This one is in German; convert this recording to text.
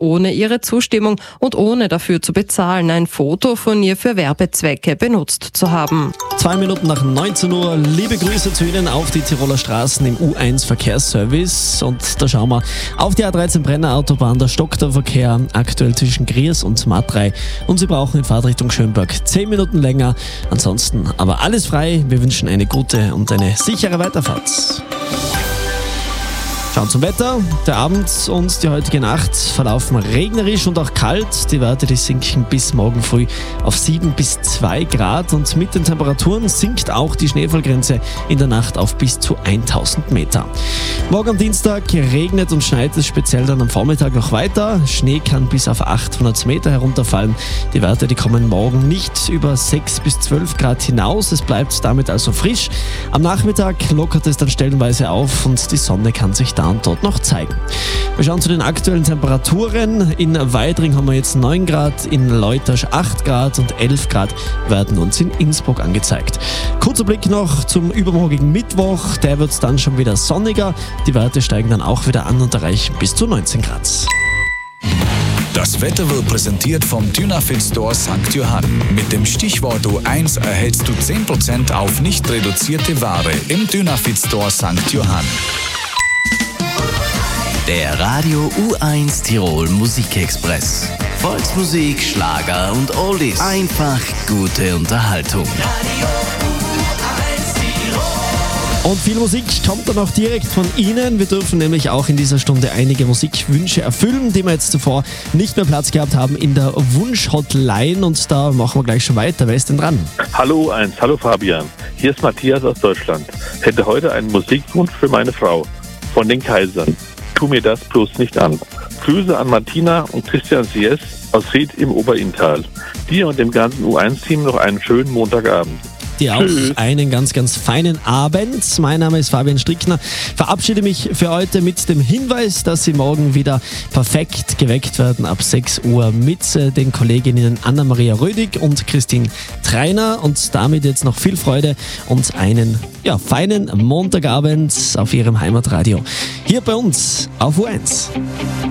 ohne ihre Zustimmung und ohne dafür zu bezahlen, ein Foto von ihr für Werbezwecke benutzt zu haben. 2 Minuten nach 19 Uhr. Liebe Grüße zu Ihnen auf die Tiroler Straßen im U1 Verkehrsservice. Und da schauen wir auf die A13 Brenner Autobahn. Da stockt der Verkehr aktuell zwischen Griers und Matrei. Und Sie brauchen in Fahrtrichtung Schönberg 10 Minuten länger. Ansonsten aber alles frei. Wir wünschen eine gute und eine sichere Weiterfahrt. Schauen zum Wetter. Der Abend und die heutige Nacht verlaufen regnerisch und auch kalt. Die Werte sinken bis morgen früh auf 7 bis 2 Grad. Und mit den Temperaturen sinkt auch die Schneefallgrenze in der Nacht auf bis zu 1000 Meter. Morgen am Dienstag regnet und schneit es speziell dann am Vormittag noch weiter. Schnee kann bis auf 800 Meter herunterfallen. Die Werte kommen morgen nicht über 6 bis 12 Grad hinaus. Es bleibt damit also frisch. Am Nachmittag lockert es dann stellenweise auf und die Sonne kann sich da und dort noch zeigen. Wir schauen zu den aktuellen Temperaturen. In Weidring haben wir jetzt 9 Grad, in Leutasch 8 Grad und 11 Grad werden uns in Innsbruck angezeigt. Kurzer Blick noch zum übermorgigen Mittwoch. Der wird dann schon wieder sonniger. Die Werte steigen dann auch wieder an und erreichen bis zu 19 Grad. Das Wetter wird präsentiert vom Dynafit Store St. Johann. Mit dem Stichwort U1 erhältst du 10% auf nicht reduzierte Ware im Dynafit Store St. Johann. Der Radio U1 Tirol Musikexpress. Volksmusik, Schlager und Oldies. Einfach gute Unterhaltung. Radio U1 Tirol. Und viel Musik kommt dann auch direkt von Ihnen. Wir dürfen nämlich auch in dieser Stunde einige Musikwünsche erfüllen, die wir jetzt zuvor nicht mehr Platz gehabt haben in der Wunsch-Hotline. Und da machen wir gleich schon weiter. Wer ist denn dran? Hallo U1, hallo Fabian. Hier ist Matthias aus Deutschland. Hätte heute einen Musikwunsch für meine Frau. Von den Kaisern. Tu mir das bloß nicht an. Grüße an Martina und Christian C.S. aus Ried im Oberinntal. Dir und dem ganzen U1-Team noch einen schönen Montagabend. Dir auch einen ganz, ganz feinen Abend. Mein Name ist Fabian Strickner. Verabschiede mich für heute mit dem Hinweis, dass Sie morgen wieder perfekt geweckt werden ab 6 Uhr mit den Kolleginnen Anna-Maria Rödig und Christine Treiner. Und damit jetzt noch viel Freude und einen feinen Montagabend auf Ihrem Heimatradio. Hier bei uns auf U1.